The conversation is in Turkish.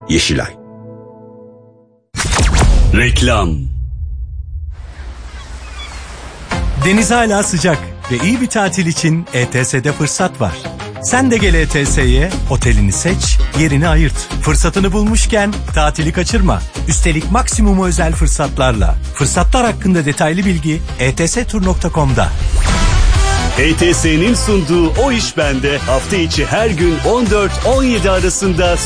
Yeşilay. Reklam. Deniz hala sıcak ve iyi bir tatil için ETS'de fırsat var. Sen de gel ETS'ye, otelini seç, yerini ayırt. Fırsatını bulmuşken tatili kaçırma. Üstelik maksimum özel fırsatlarla. Fırsatlar hakkında detaylı bilgi etstur.com'da. ETS'nin sunduğu O İş Bende hafta içi her gün 14-17 arasında